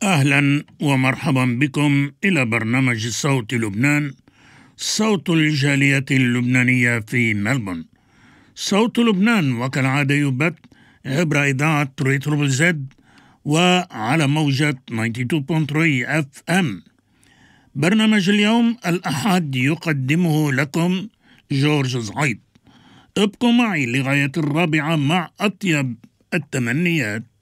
أهلا ومرحبا بكم إلى برنامج صوت لبنان، صوت الجالية اللبنانية في ملبورن. صوت لبنان وكالعادة يبث عبر إذاعة ريتروبل زد وعلى موجة 92.3 FM. برنامج اليوم الأحد يقدمه لكم جورج زعيد. ابقوا معي لغاية 4 مع أطيب التمنيات.